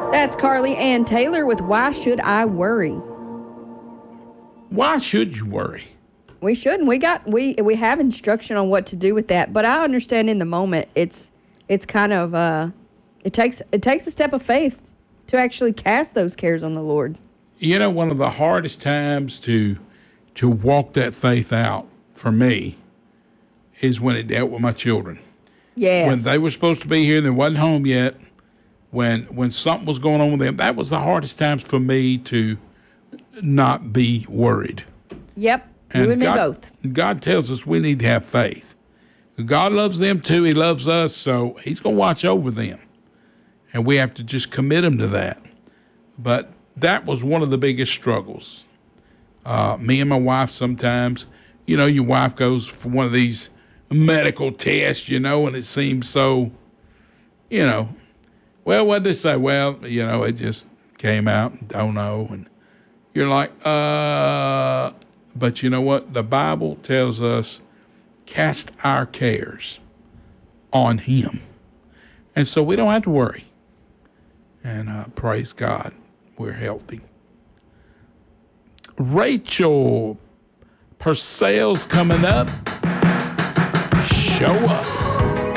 That's Carly Ann Taylor with Why Should I Worry? Why should you worry? We shouldn't. We have instruction on what to do with that, but I understand in the moment it's kind of it takes a step of faith to actually cast those cares on the Lord. You know, one of the hardest times to walk that faith out for me is when it dealt with my children. Yes. When they were supposed to be here and they wasn't home yet, when something was going on with them, that was the hardest times for me to not be worried. Yep. You and me both. God tells us we need to have faith. God loves them too. He loves us, so he's going to watch over them. And we have to just commit them to that. But that was one of the biggest struggles. Me and my wife sometimes, you know, your wife goes for one of these medical tests, you know, and it seems so, you know, well, what'd they say? Well, you know, it just came out, don't know. And you're like, but you know what? The Bible tells us, cast our cares on him. And so we don't have to worry. And praise God, we're healthy. Rachel Purcell's coming up. Show up.